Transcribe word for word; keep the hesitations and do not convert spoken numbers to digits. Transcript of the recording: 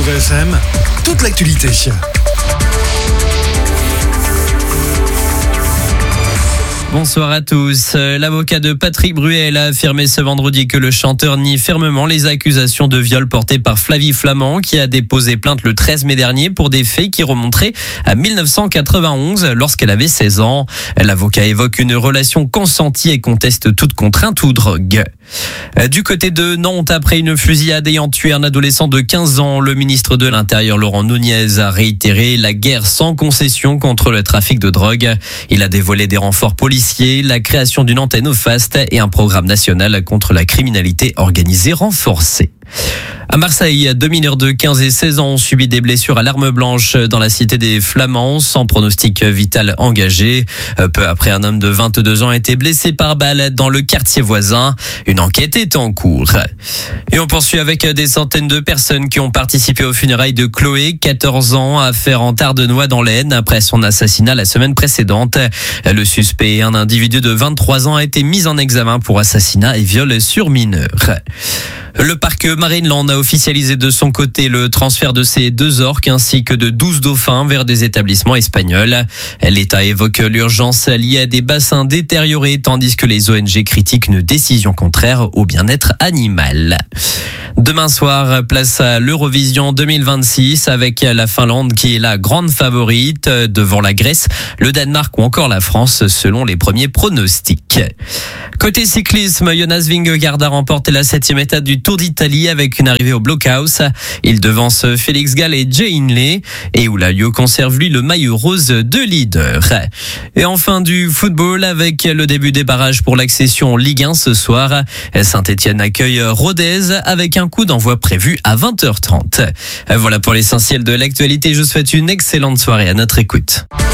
Move F M, toute l'actualité. Bonsoir à tous. L'avocat de Patrick Bruel a affirmé ce vendredi que le chanteur nie fermement les accusations de viol portées par Flavie Flament, qui a déposé plainte le treize mai dernier pour des faits qui remonteraient à dix-neuf cent quatre-vingt-onze lorsqu'elle avait seize ans. L'avocat évoque une relation consentie et conteste toute contrainte ou drogue. Du côté de Nantes, après une fusillade ayant tué un adolescent de quinze ans, le ministre de l'Intérieur Laurent Nunez a réitéré la guerre sans concession contre le trafic de drogue. Il a dévoilé des renforts policiers, la création d'une antenne au FAST et un programme national contre la criminalité organisée renforcé. À Marseille, deux mineurs de quinze et seize ans ont subi des blessures à l'arme blanche dans la cité des Flamands, sans pronostic vital engagé. Peu après, un homme de vingt-deux ans a été blessé par balle dans le quartier voisin. Une enquête est en cours. Et on poursuit avec des centaines de personnes qui ont participé aux funérailles de Chloé, quatorze ans, affaire en Tardenois dans l'Aisne, après son assassinat la semaine précédente. Le suspect, un individu de vingt-trois ans, a été mis en examen pour assassinat et viol sur mineur. Le parc Marineland a officialisé de son côté le transfert de ses deux orques ainsi que de douze dauphins vers des établissements espagnols. L'État évoque l'urgence liée à des bassins détériorés tandis que les O N G critiquent une décision contraire au bien-être animal. Demain soir, place à l'Eurovision deux mille vingt-six avec la Finlande qui est la grande favorite devant la Grèce, le Danemark ou encore la France selon les premiers pronostics. Côté cyclisme, Jonas Vingegaard a remporté la septième étape du Tour d'Italie avec une arrivée au Blockhaus. Il devance Félix Gall et Jay Hindley et Eulalie conserve lui le maillot rose de leader. Et enfin du football avec le début des barrages pour l'accession en Ligue un ce soir. Saint-Etienne accueille Rodez avec un coup d'envoi prévu à vingt heures trente. Voilà pour l'essentiel de l'actualité. Je vous souhaite une excellente soirée à notre écoute.